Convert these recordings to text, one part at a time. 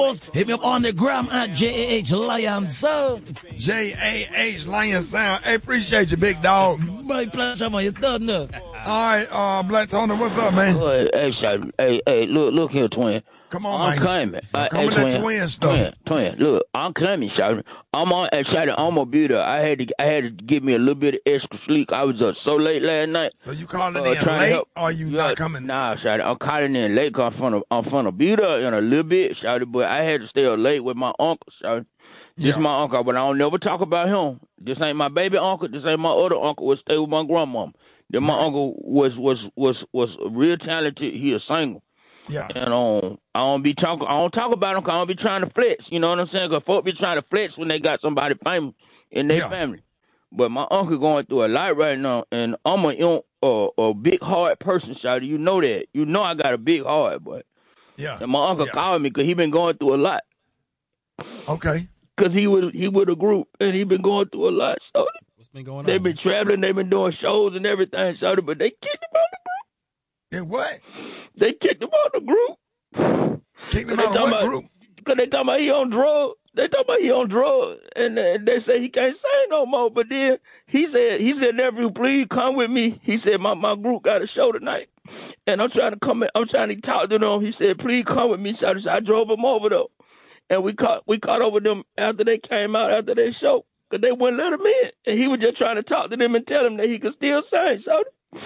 Hit me up on the gram at JAH Lion Sound. JAH Lion Sound. Hey, appreciate you, big dog. My pleasure, man. You done now. All right, Black Tony, what's up, man? Hey, look here, twin. Come on, I'm man. coming. Coming that twin stuff. Twin, look, I'm coming, shawty. I'm a beauty. I had to give me a little bit of extra sleep. I was up so late last night. So you calling in late, or are you not coming? Nah, shawty, I'm calling in late because I'm from the beauty in a little bit, shawty. But I had to stay up late with my uncle, shawty. This is my uncle, but I don't never talk about him. This ain't my baby uncle. This ain't my other uncle. Would stay with my grandmama. Then my uncle was real talented. He a singer. Yeah. And I don't talk about him because I don't be trying to flex. You know what I'm saying? Because folks be trying to flex when they got somebody famous in their family. But my uncle going through a lot right now, and I'm a big hard person, shawty. You know that. You know I got a big heart, but and my uncle called me because he been going through a lot. Okay. Because he with a group and he been going through a lot. So what's been going on? They've been traveling, they've been doing shows and everything, shawty, but they kicked him out of the group. They what? They kicked him out of the group. Kicked him out of what group? Because they talking about he on drugs. They talking about he on drugs. And they say he can't sing no more. But then he said, nephew, please come with me. He said, my group got a show tonight. And I'm trying to talk to them. He said, please come with me. So I drove him over though. And we caught over them after they came out after their show. Because they wouldn't let him in. And he was just trying to talk to them and tell them that he could still sing. So,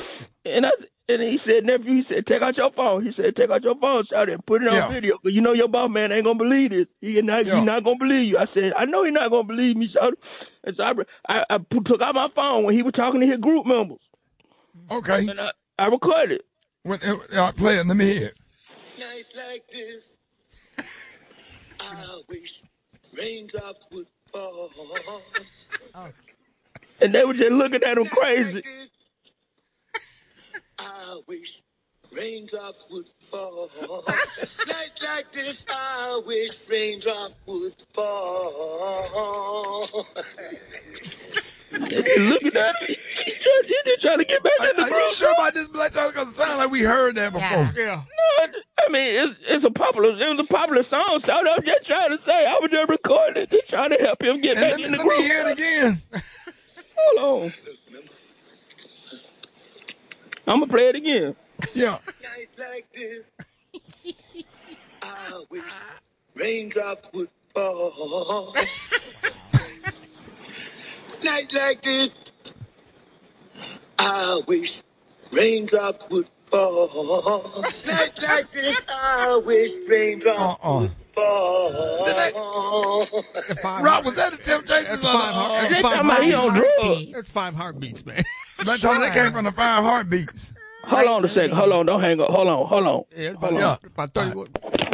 and he said, nephew, he said, take out your phone. He said, take out your phone, shout it, and put it on video. Because you know your boss man ain't going to believe this. He not going to believe you. I said, I know he not going to believe me, shout it. And so I took out my phone when he was talking to his group members. Okay. And I recorded it. Play it. Let me hear it. Nights like this, I wish raindrops would fall. And they were just looking at him crazy. I wish raindrops would fall. Nights like this, I wish raindrops would fall. Looking at me. He just trying to get back in the group. Are you sure about this, Black Tony? Because it sounds like we heard that before. Yeah. No, I mean, it was a popular song, so I was just trying to say, I was just recording it, just trying to help him get back in the group. Let me hear it again. Hold on. I'm going to play it again. Yeah. Nights like this, I wish raindrops would fall. Nights like this, I wish raindrops would fall. Nights like this, I wish raindrops would fall. Rob, was that the Temptations? That's 5 heartbeats, man. Black Tony, that came from the 5 heartbeats. Hold on a second. Hold on. Don't hang up. Hold on. Yeah, about 31.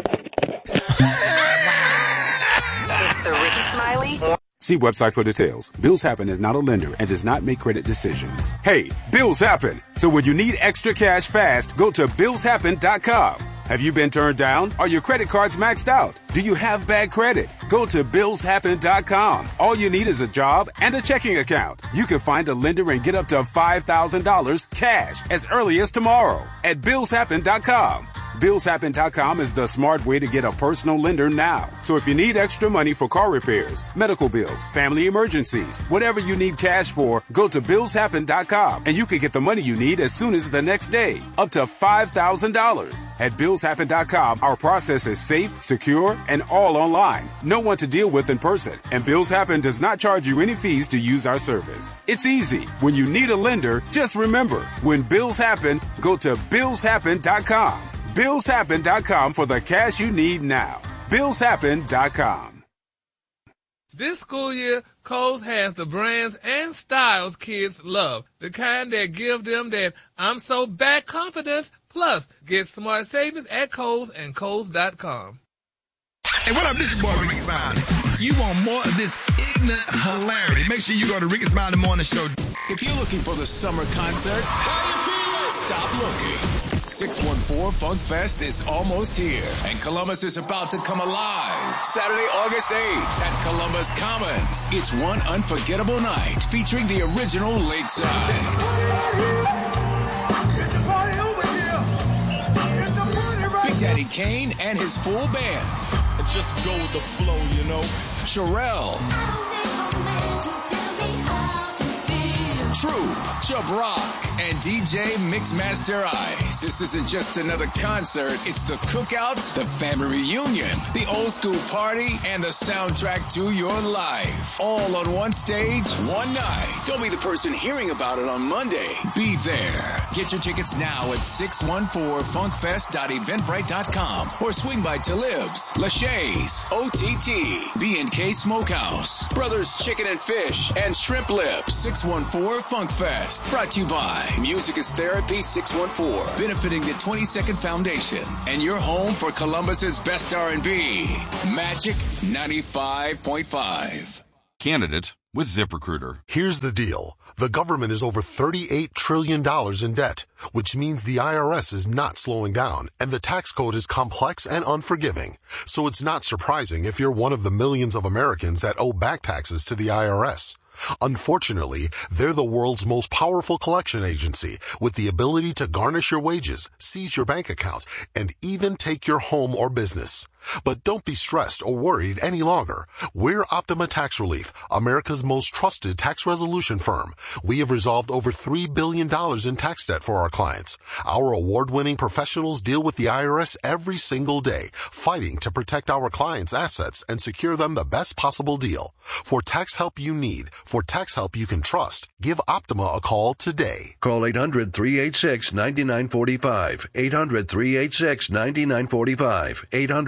It's the Ricky Smiley. See website for details. Bills Happen is not a lender and does not make credit decisions. Hey, bills happen. So when you need extra cash fast, go to BillsHappen.com. Have you been turned down? Are your credit cards maxed out? Do you have bad credit? Go to BillsHappen.com. All you need is a job and a checking account. You can find a lender and get up to $5,000 cash as early as tomorrow at BillsHappen.com. BillsHappen.com is the smart way to get a personal lender now. So if you need extra money for car repairs, medical bills, family emergencies, whatever you need cash for, go to BillsHappen.com and you can get the money you need as soon as the next day, up to $5,000. At BillsHappen.com, our process is safe, secure, and all online. No one to deal with in person. And Bills Happen does not charge you any fees to use our service. It's easy. When you need a lender, just remember, when bills happen, go to BillsHappen.com. BillsHappen.com for the cash you need now. BillsHappen.com. This school year, Kohl's has the brands and styles kids love. The kind that give them that I'm so back confidence. Plus, get smart savings at Kohl's and Kohl's.com. Hey, what up, this is your boy Ricky Smiley. You want more of this ignorant hilarity? Make sure you go to Ricky Smiley Morning Show. If you're looking for the summer concert, stop looking. 614 Funk Fest is almost here, and Columbus is about to come alive. Saturday, August 8th at Columbus Commons. It's one unforgettable night featuring the original Lakeside. Big Daddy Kane and his full band. just go with the flow, you know. Sherelle. Troop, Jabrock, and DJ Mixmaster Ice. This isn't just another concert. It's the cookouts, the family reunion, the old school party, and the soundtrack to your life. All on one stage, one night. Don't be the person hearing about it on Monday. Be there. Get your tickets now at 614funkfest.eventbrite.com or swing by Talib's, Lachey's, OTT, B&K Smokehouse, Brothers Chicken and Fish, and Shrimp Lips. 614 Funk Fest. Brought to you by Music is Therapy 614, benefiting the 22nd Foundation, and your home for Columbus's best R&B, Magic 95.5. Candidates with ZipRecruiter. Here's the deal. The government is over $38 trillion in debt, which means the IRS is not slowing down, and the tax code is complex and unforgiving. So it's not surprising if you're one of the millions of Americans that owe back taxes to the IRS. Unfortunately, they're the world's most powerful collection agency with the ability to garnish your wages, seize your bank account, and even take your home or business. But don't be stressed or worried any longer. We're Optima Tax Relief, America's most trusted tax resolution firm. We have resolved over $3 billion in tax debt for our clients. Our award-winning professionals deal with the IRS every single day, fighting to protect our clients' assets and secure them the best possible deal. For tax help you need, for tax help you can trust, give Optima a call today. Call 800-386-9945. 800-386-9945.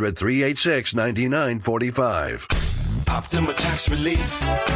800-386-9945. Optima Tax Relief.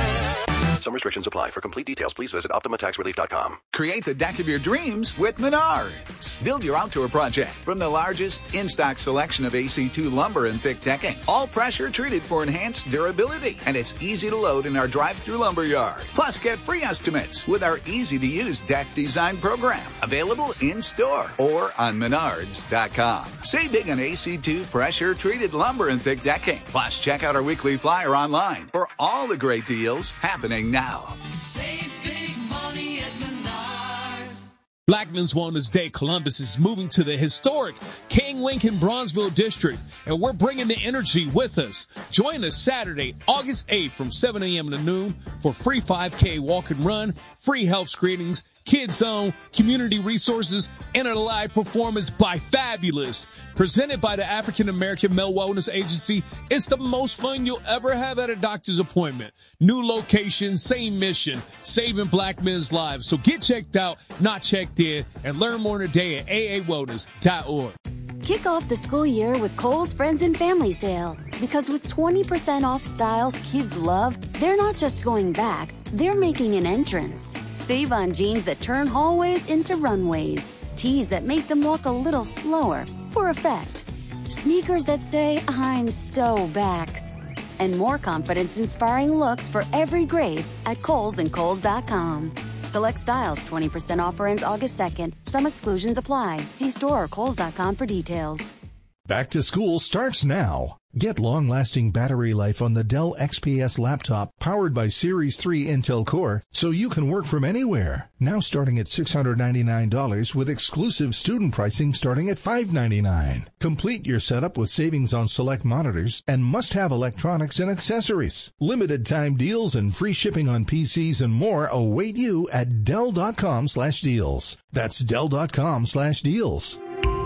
Some restrictions apply. For complete details, please visit OptimaTaxRelief.com. Create the deck of your dreams with Menards. Build your outdoor project from the largest in-stock selection of AC2 lumber and thick decking. All pressure treated for enhanced durability. And it's easy to load in our drive-through lumber yard. Plus, get free estimates with our easy-to-use deck design program. Available in-store or on Menards.com. Save big on AC2 pressure-treated lumber and thick decking. Plus, check out our weekly flyer online for all the great deals happening now. Save big money at Menards. Black Men's Wellness Day Columbus is moving to the historic King Lincoln Bronzeville District, and we're bringing the energy with us. Join us Saturday, August 8th from 7 a.m. to noon for free 5K walk and run, free health screenings, Kids Zone, community resources, and a live performance by Fabulous. Presented by the African American Male Wellness Agency, it's the most fun you'll ever have at a doctor's appointment. New location, same mission, saving Black men's lives. So get checked out, not checked in, and learn more today at aawellness.org. Kick off the school year with Kohl's Friends and Family Sale. Because with 20% off styles kids love, they're not just going back, they're making an entrance. Save on jeans that turn hallways into runways, tees that make them walk a little slower for effect, sneakers that say, I'm so back, and more confidence-inspiring looks for every grade at Kohl's and Kohl's.com. Select styles, 20% offer ends August 2nd. Some exclusions apply. See store or Kohl's.com for details. Back to school starts now. Get long-lasting battery life on the Dell XPS laptop powered by Series 3 Intel Core so you can work from anywhere. Now starting at $699 with exclusive student pricing starting at $599. Complete your setup with savings on select monitors and must-have electronics and accessories. Limited time deals and free shipping on PCs and more await you at Dell.com/deals. That's Dell.com/deals.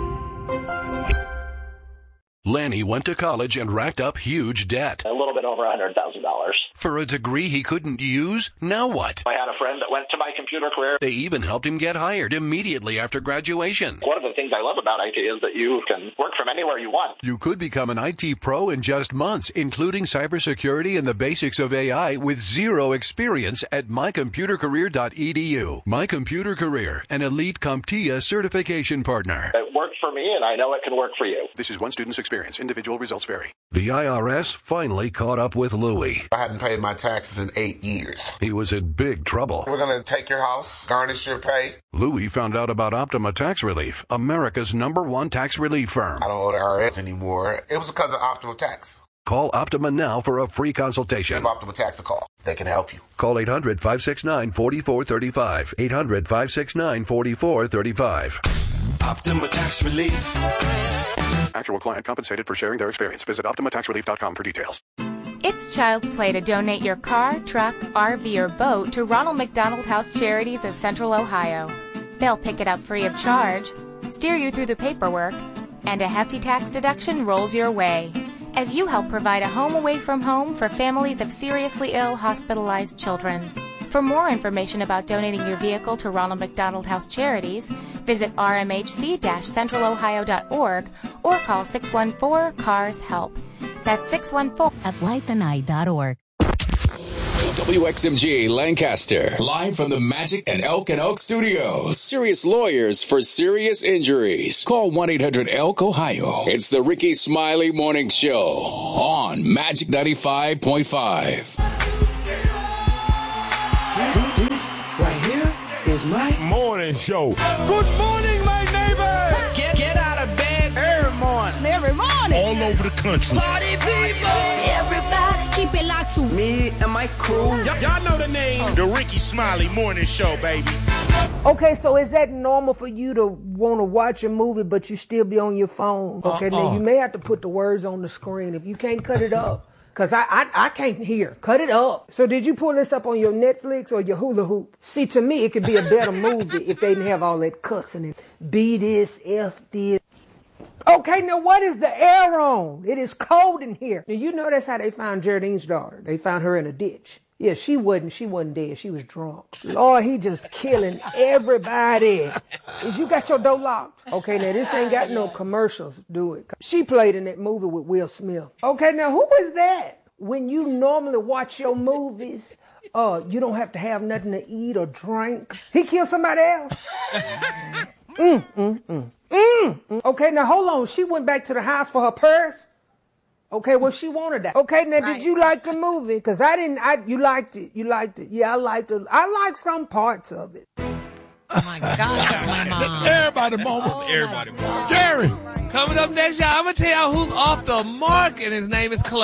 Lanny went to college and racked up huge debt. A little bit over $100,000. For a degree he couldn't use? Now what? I had a friend that went to My Computer Career. They even helped him get hired immediately after graduation. One of the things I love about IT is that you can work from anywhere you want. You could become an IT pro in just months, including cybersecurity and the basics of AI with zero experience at mycomputercareer.edu. My Computer Career, an elite CompTIA certification partner. It worked for me, and I know it can work for you. This is one student's experience. Individual results vary. The IRS finally caught up with Louie. I hadn't paid my taxes in 8 years. He was in big trouble. We're going to take your house, garnish your pay. Louie found out about Optima Tax Relief, America's #1 tax relief firm. I don't owe the IRS anymore. It was because of Optima Tax. Call Optima now for a free consultation. Give Optima Tax a call. They can help you. Call 800-569-4435. 800-569-4435. Optima Tax Relief. Actual client compensated for sharing their experience. Visit OptimaTaxRelief.com for details. It's child's play to donate your car, truck, RV, or boat to Ronald McDonald House Charities of Central Ohio. They'll pick it up free of charge, steer you through the paperwork, and a hefty tax deduction rolls your way as you help provide a home away from home for families of seriously ill hospitalized children. For more information about donating your vehicle to Ronald McDonald House Charities, visit rmhc-centralohio.org or call 614-CARS-HELP. That's 614 at lighttheNight.org. WXMG Lancaster, live from the Magic and Elk Studios. Serious lawyers for serious injuries. Call 1-800-ELK-OHIO. It's the Ricky Smiley Morning Show on Magic 95.5. This right here is my morning show. Good morning, my neighbor. Get out of bed every morning. Every morning. All over the country. Party people. Everybody keep it locked to Me and my crew. Y'all know the name. The Ricky Smiley Morning Show, baby. Okay, so is that normal for you to want to watch a movie but you still be on your phone? Okay, now you may have to put the words on the screen if you can't cut it up. Because I can't hear. Cut it up. So did you pull this up on your Netflix or your Hula Hoop? See, to me, it could be a better movie if they didn't have all that cussing and B this, F this. Okay, now what is the air on? It is cold in here. Now, you know that's how they found Geraldine's daughter. They found her in a ditch. Yeah, she wasn't dead. She was drunk. Lord, he just killing everybody. Is you got your door locked? Okay, now this ain't got no commercials. Do it. She played in that movie with Will Smith. Okay, now who is that? When you normally watch your movies, you don't have to have nothing to eat or drink. He killed somebody else. Okay, now hold on. She went back to the house for her purse. Okay, well, she wanted that. Okay, now, did you like the movie? Because you liked it. You liked it. Yeah, I liked it. I liked some parts of it. Oh, my God, that's my mom. Everybody moment. Everybody moment. Gary. Coming up next, y'all, I'm going to tell y'all who's off the mark, and his name is Clay.